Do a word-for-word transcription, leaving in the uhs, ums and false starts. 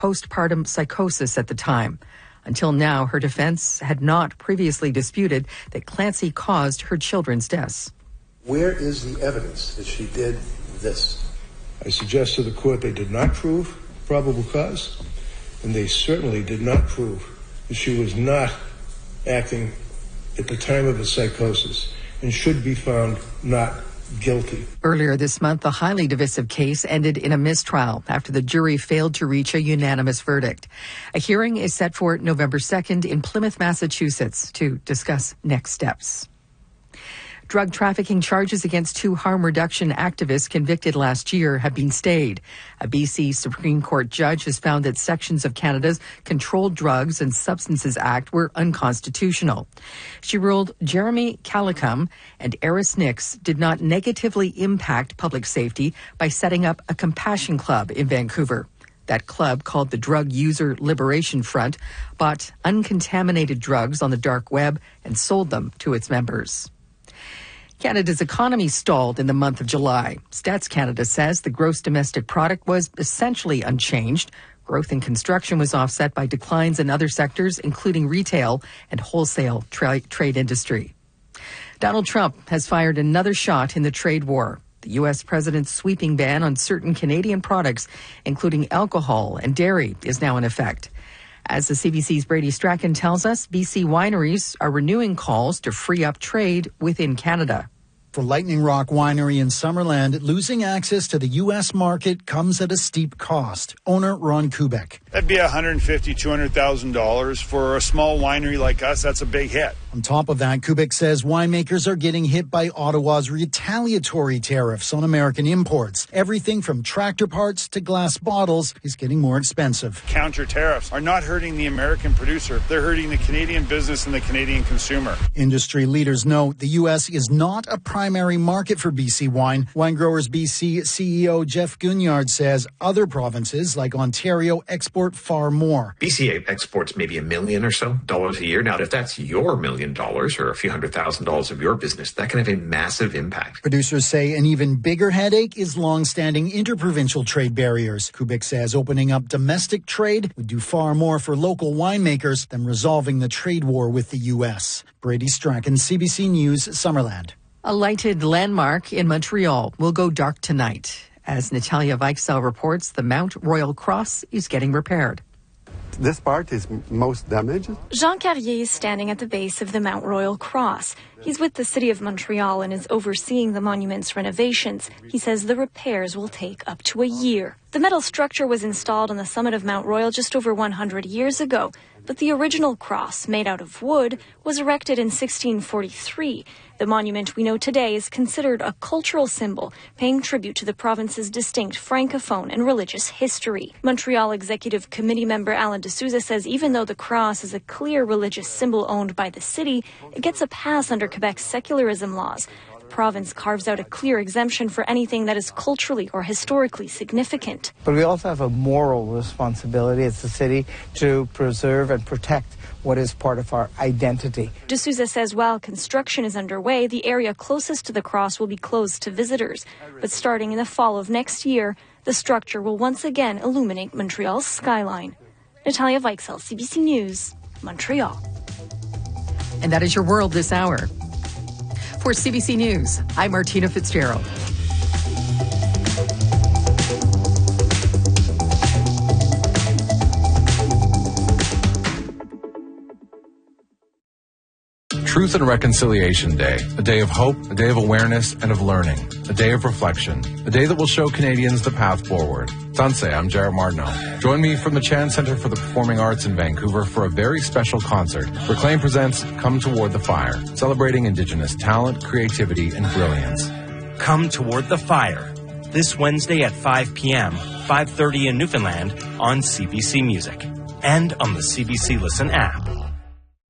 postpartum psychosis at the time. Until now, her defense had not previously disputed that Clancy caused her children's deaths. Where is the evidence that she did this? I suggest to the court they did not prove probable cause, and they certainly did not prove that she was not acting at the time of the psychosis and should be found not guilty. Earlier this month, the highly divisive case ended in a mistrial after the jury failed to reach a unanimous verdict. A hearing is set for November second in Plymouth, Massachusetts, to discuss next steps. Drug trafficking charges against two harm reduction activists convicted last year have been stayed. A B C Supreme Court judge has found that sections of Canada's Controlled Drugs and Substances Act were unconstitutional. She ruled Jeremy Calicum and Eris Nix did not negatively impact public safety by setting up a compassion club in Vancouver. That club, called the Drug User Liberation Front, bought uncontaminated drugs on the dark web and sold them to its members. Canada's economy stalled in the month of July. Stats Canada says the gross domestic product was essentially unchanged. Growth in construction was offset by declines in other sectors, including retail and wholesale tra- trade industry. Donald Trump has fired another shot in the trade war. The U S president's sweeping ban on certain Canadian products, including alcohol and dairy, is now in effect. As the C B C's Brady Strachan tells us, B C wineries are renewing calls to free up trade within Canada. For Lightning Rock Winery in Summerland, losing access to the U S market comes at a steep cost. Owner Ron Kubek. That'd be one hundred fifty thousand dollars, two hundred thousand dollars. For a small winery like us, that's a big hit. On top of that, Kubek says winemakers are getting hit by Ottawa's retaliatory tariffs on American imports. Everything from tractor parts to glass bottles is getting more expensive. Counter tariffs are not hurting the American producer. They're hurting the Canadian business and the Canadian consumer. Industry leaders note the U S is not a primary market for B C wine. Wine Growers B C C E O Jeff Gunyard says other provinces like Ontario export far more. B C exports maybe a million or so dollars a year. Now, if that's your million dollars or a few hundred thousand dollars of your business, that can have a massive impact. Producers say an even bigger headache is long-standing interprovincial trade barriers. Kubik says opening up domestic trade would do far more for local winemakers than resolving the trade war with the U S. Brady Strachan, C B C News, Summerland. A lighted landmark in Montreal will go dark tonight. As Natalia Weichsel reports, the Mount Royal Cross is getting repaired. This part is most damaged. Jean Carrier is standing at the base of the Mount Royal Cross. He's with the City of Montreal and is overseeing the monument's renovations. He says the repairs will take up to a year. The metal structure was installed on the summit of Mount Royal just over one hundred years ago, but the original cross, made out of wood, was erected in sixteen forty-three. The monument we know today is considered a cultural symbol, paying tribute to the province's distinct francophone and religious history. Montreal Executive Committee member Alan D'Souza says even though the cross is a clear religious symbol owned by the city, it gets a pass under Quebec's secularism laws. The province carves out a clear exemption for anything that is culturally or historically significant. But we also have a moral responsibility as a city to preserve and protect what is part of our identity. D'Souza says while construction is underway, the area closest to the cross will be closed to visitors. But starting in the fall of next year, the structure will once again illuminate Montreal's skyline. Natalia Weichsel, C B C News, Montreal. And that is your world this hour. For C B C News, I'm Martina Fitzgerald. Truth and Reconciliation Day, a day of hope, a day of awareness and of learning, a day of reflection, a day that will show Canadians the path forward. Sanse, I'm Jared Martineau. Join me from the Chan Centre for the Performing Arts in Vancouver for a very special concert. Reclaim presents Come Toward the Fire, celebrating Indigenous talent, creativity, and brilliance. Come Toward the Fire, this Wednesday at five p.m., five thirty in Newfoundland on C B C Music and on the C B C Listen app.